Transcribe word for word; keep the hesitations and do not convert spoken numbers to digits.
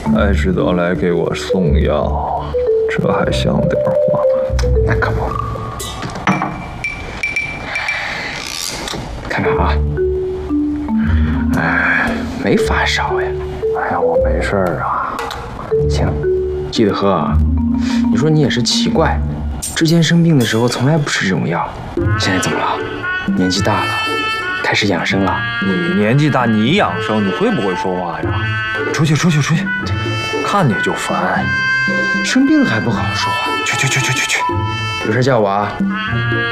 还知道来给我送药，这还像点话吗？ 那可不。看看啊，哎，没发烧呀。 哎呀，我没事儿啊。 行，记得喝啊。你说你也是奇怪，之前生病的时候从来不吃这种药，现在怎么了？年纪大了，开始养生了。 你年纪大，你养生，你会不会说话呀？出去，出去，出去！看你就烦。 生病了还不好好说话？ 去去去去去去！ 有事叫我啊。